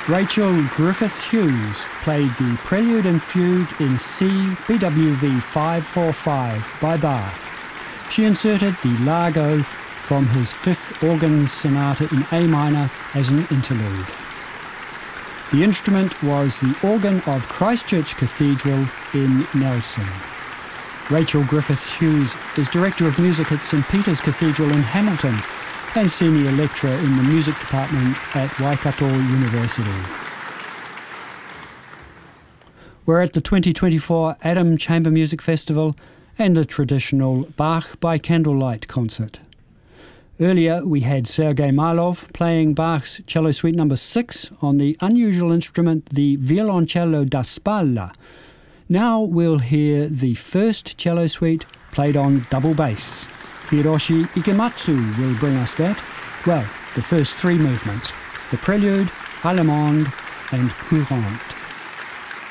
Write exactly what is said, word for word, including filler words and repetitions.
Rachel Griffiths-Hughes played the Prelude and Fugue in C B W V five forty-five by Bach. She inserted the Largo from his Fifth Organ Sonata in A minor as an interlude. The instrument was the organ of Christchurch Cathedral in Nelson. Rachel Griffiths-Hughes is Director of Music at St Peter's Cathedral in Hamilton and Senior Lecturer in the Music Department at Waikato University. We're at the twenty twenty-four Adam Chamber Music Festival and the traditional Bach by Candlelight concert. Earlier we had Sergei Marlov playing Bach's Cello Suite number six on the unusual instrument the Violoncello da Spalla. Now we'll hear the first cello suite played on double bass. Hiroshi Ikematsu will bring us that. Well, the first three movements, the Prelude, Allemande and Courante.